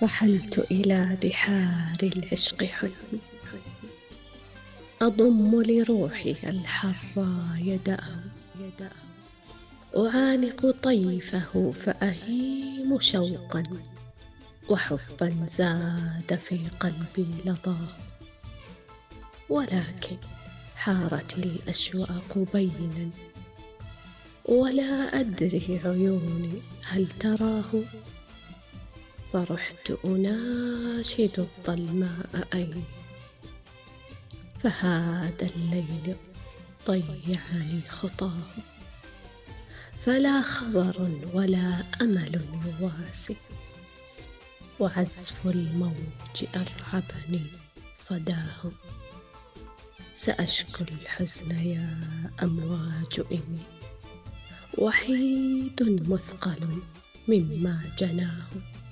رحلت إلى بحار العشق حلمي، أضم لروحي الحرى يداه، أعانق طيفه فأهيم شوقا، وحبا زاد في قلبي لظاه. ولكن حارت الأشواق بينا، ولا أدري عيوني هل تراه. فرحت أناشد الظلماء أين، فهذا الليل ضيعني خطاه. فلا خبر ولا أمل يواسي، وعزف الموج أرعبني صداه. سأشكو الحزن يا أمواج إني وحيد مثقل مما جناه.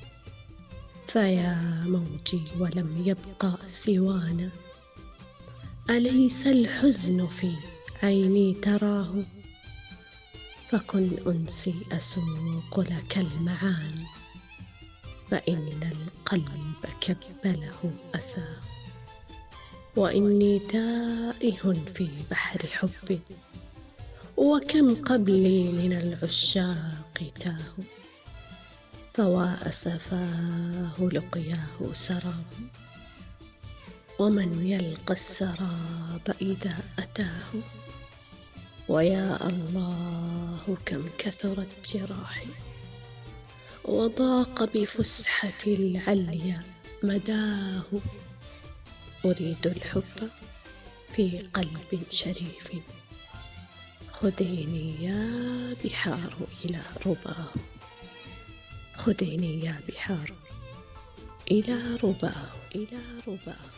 فيا موجي ولم يبق سوانا، أليس الحزن في عيني تراه؟ فكن أنسي أسوق لك المعاني، فإن القلب كبله أساه. وإني تائه في بحر حب، وكم قبلي من العشاق تاهوا. فوا أسفاه لقياه سراب، ومن يلقى السراب إذا أتاه. ويا الله كم كثرت جراحي، وضاق بفسحة العليا مداه. أريد الحب في قلب شريف، خذيني يا بحار إلى رباه. خذيني يا بحار إلى رباه.